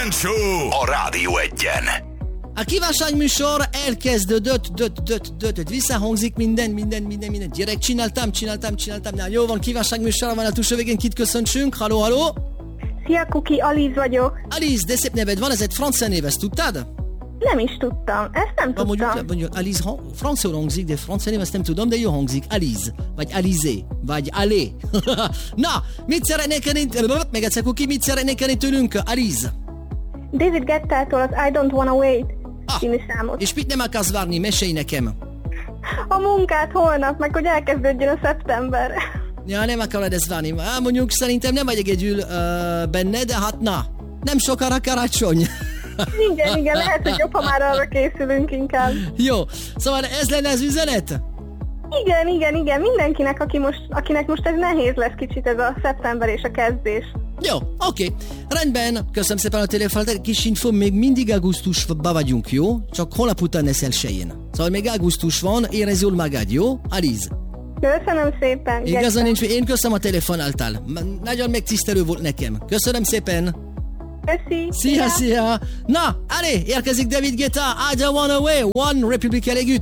Weekend Show a Rádió Egyen. A kívánságműsor elkezdődött, visszahangzik minden. Gyerek, csináltam. Na, jó van, kívánságműsor van a túlsó végén, kit köszöntsünk. Halló. Szia, Kuki, Aliz vagyok. Aliz, de szép neved van, ez egy francia név, ezt tudtad? Nem is tudtam, ezt nem tudtam. Mondjuk Aliz, francia hangzik, de francia név, ezt nem tudom, de jó hangzik. Aliz, vagy Alizé, vagy Alé. Na, mit szeretnék enni, meg egyszer, Kuki, mit szeretnék enni tőlünk, Aliz? David Guettától az I Don't Wanna Wait című számot. És mit nem akarsz várni? Mesélj nekem. A munkát holnap, meg hogy elkezdődjön a szeptember. Ja, nem akarod ezt várni. Mondjuk szerintem nem vagy egyedül benne, de hát na, nem sokára karácsony. Igen, lehet, hogy jobb, ha már arra készülünk inkább. Jó, szóval ez lenne az üzenet? Igen, mindenkinek, akinek most ez nehéz lesz kicsit, ez a szeptember és a kezdés. Jó, oké. Rendben, köszönöm szépen a telefont. Kis info, még mindig augusztusban vagyunk, jó? Csak holnap után lesz elsőjén. Szóval még augusztus van, érezd jól magad, jó? Aliz. Köszönöm szépen. Igazán nincs, én köszönöm a telefonáltál. Nagyon megtisztelő volt nekem. Köszönöm szépen. Köszi. Szia. Na, allez, érkezik David Guetta, I Don't Wanna Wait, One Republic elég üt.